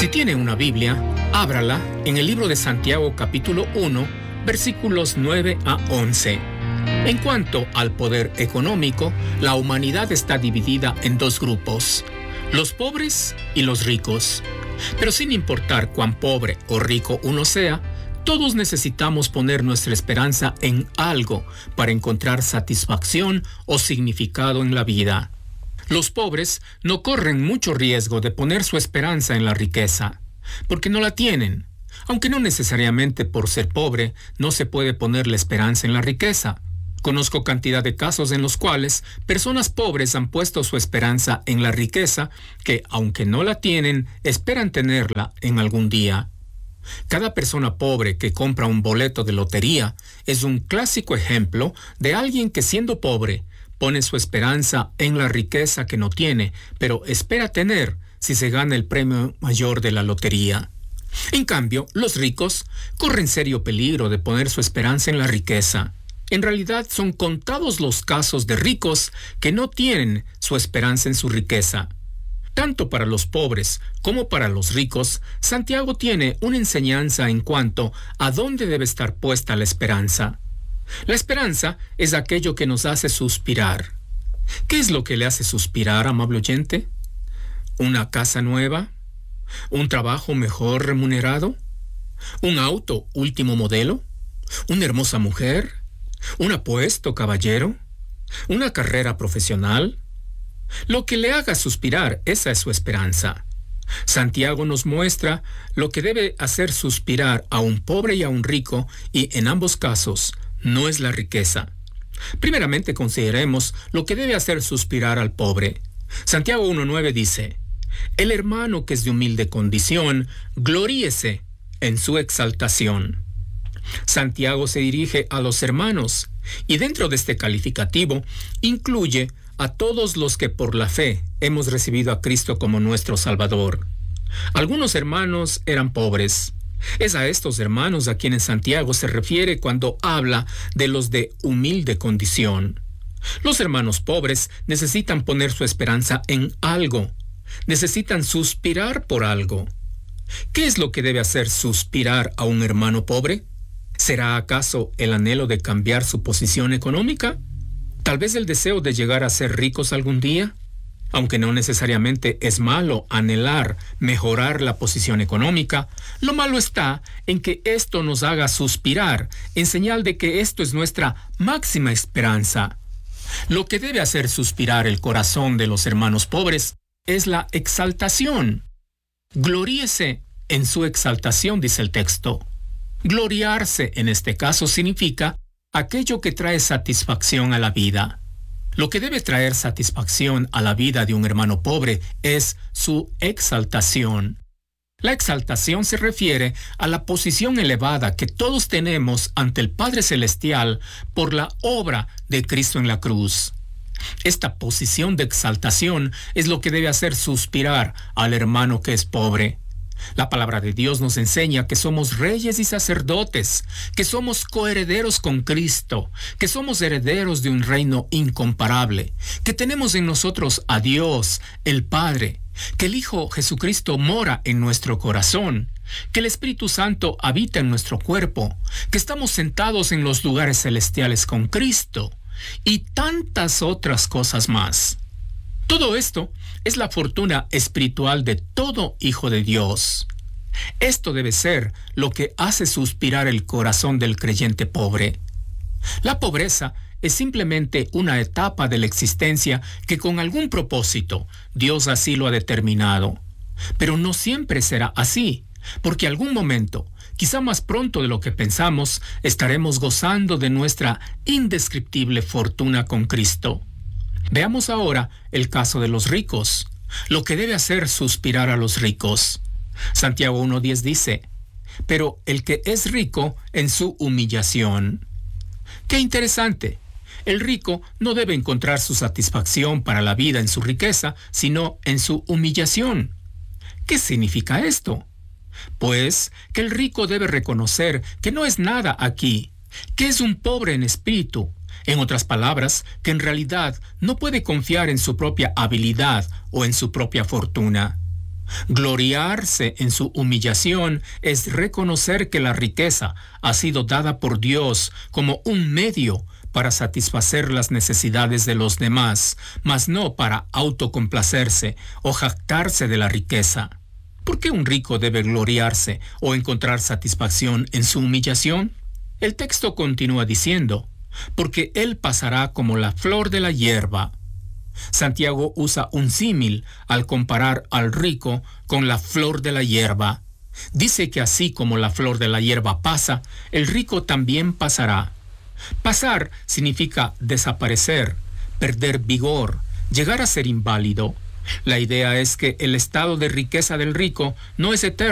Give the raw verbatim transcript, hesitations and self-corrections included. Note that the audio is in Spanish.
Si tiene una Biblia, ábrala en el libro de Santiago capítulo uno, versículos nueve a once. En cuanto al poder económico, la humanidad está dividida en dos grupos, los pobres y los ricos. Pero sin importar cuán pobre o rico uno sea, todos necesitamos poner nuestra esperanza en algo para encontrar satisfacción o significado en la vida. Los pobres no corren mucho riesgo de poner su esperanza en la riqueza, porque no la tienen, aunque no necesariamente por ser pobre no se puede poner la esperanza en la riqueza. Conozco cantidad de casos en los cuales personas pobres han puesto su esperanza en la riqueza que, aunque no la tienen, esperan tenerla en algún día. Cada persona pobre que compra un boleto de lotería es un clásico ejemplo de alguien que, siendo pobre, pone su esperanza en la riqueza que no tiene, pero espera tener si se gana el premio mayor de la lotería. En cambio, los ricos corren serio peligro de poner su esperanza en la riqueza. En realidad, son contados los casos de ricos que no tienen su esperanza en su riqueza. Tanto para los pobres como para los ricos, Santiago tiene una enseñanza en cuanto a dónde debe estar puesta la esperanza. La esperanza es aquello que nos hace suspirar. ¿Qué es lo que le hace suspirar, amable oyente? ¿Una casa nueva? ¿Un trabajo mejor remunerado? ¿Un auto último modelo? ¿Una hermosa mujer? ¿Un apuesto caballero? ¿Una carrera profesional? Lo que le haga suspirar, esa es su esperanza. Santiago nos muestra lo que debe hacer suspirar a un pobre y a un rico, y en ambos casos no es la riqueza. Primeramente consideremos lo que debe hacer suspirar al pobre. Santiago uno nueve dice: el hermano que es de humilde condición, gloríese en su exaltación. Santiago se dirige a los hermanos, y dentro de este calificativo incluye a todos los que por la fe hemos recibido a Cristo como nuestro Salvador. Algunos hermanos eran pobres. Es a estos hermanos a quienes Santiago se refiere cuando habla de los de humilde condición. Los hermanos pobres necesitan poner su esperanza en algo. Necesitan suspirar por algo. ¿Qué es lo que debe hacer suspirar a un hermano pobre? ¿Será acaso el anhelo de cambiar su posición económica? ¿Tal vez el deseo de llegar a ser ricos algún día? Aunque no necesariamente es malo anhelar mejorar la posición económica, lo malo está en que esto nos haga suspirar, en señal de que esto es nuestra máxima esperanza. Lo que debe hacer suspirar el corazón de los hermanos pobres es la exaltación. Gloríese en su exaltación, dice el texto. Gloriarse en este caso significa aquello que trae satisfacción a la vida. Lo que debe traer satisfacción a la vida de un hermano pobre es su exaltación. La exaltación se refiere a la posición elevada que todos tenemos ante el Padre Celestial por la obra de Cristo en la cruz. Esta posición de exaltación es lo que debe hacer suspirar al hermano que es pobre. La palabra de Dios nos enseña que somos reyes y sacerdotes, que somos coherederos con Cristo, que somos herederos de un reino incomparable, que tenemos en nosotros a Dios, el Padre, que el Hijo Jesucristo mora en nuestro corazón, que el Espíritu Santo habita en nuestro cuerpo, que estamos sentados en los lugares celestiales con Cristo, y tantas otras cosas más. Todo esto es la fortuna espiritual de todo hijo de Dios. Esto debe ser lo que hace suspirar el corazón del creyente pobre. La pobreza es simplemente una etapa de la existencia que con algún propósito Dios así lo ha determinado. Pero no siempre será así, porque algún momento, quizá más pronto de lo que pensamos, estaremos gozando de nuestra indescriptible fortuna con Cristo. Veamos ahora el caso de los ricos, lo que debe hacer suspirar a los ricos. Santiago uno diez dice: pero el que es rico en su humillación. ¡Qué interesante! El rico no debe encontrar su satisfacción para la vida en su riqueza, sino en su humillación. ¿Qué significa esto? Pues que el rico debe reconocer que no es nada aquí, que es un pobre en espíritu. En otras palabras, que en realidad no puede confiar en su propia habilidad o en su propia fortuna. Gloriarse en su humillación es reconocer que la riqueza ha sido dada por Dios como un medio para satisfacer las necesidades de los demás, mas no para autocomplacerse o jactarse de la riqueza. ¿Por qué un rico debe gloriarse o encontrar satisfacción en su humillación? El texto continúa diciendo, porque él pasará como la flor de la hierba. Santiago usa un símil al comparar al rico con la flor de la hierba. Dice que así como la flor de la hierba pasa, el rico también pasará. Pasar significa desaparecer, perder vigor, llegar a ser inválido. La idea es que el estado de riqueza del rico no es eterno.